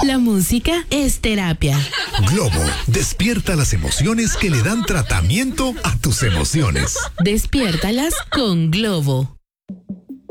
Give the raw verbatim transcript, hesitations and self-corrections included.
La música es terapia. Globo, despierta las emociones que le dan tratamiento a tus emociones. Despiértalas con Globo.